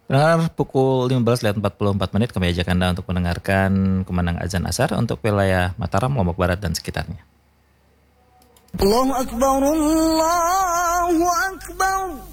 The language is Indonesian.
Pendengar, pukul 15.44 kami ajak Anda untuk mendengarkan kumandang azan asar untuk wilayah Mataram, Lombok Barat dan sekitarnya. Allahu Akbar, Allahu Akbar.